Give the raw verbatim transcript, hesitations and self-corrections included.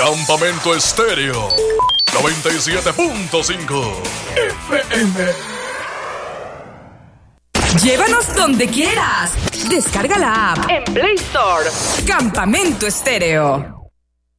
Campamento Estéreo noventa y siete punto cinco F M. Llévanos donde quieras. Descarga la app en Play Store. Campamento Estéreo.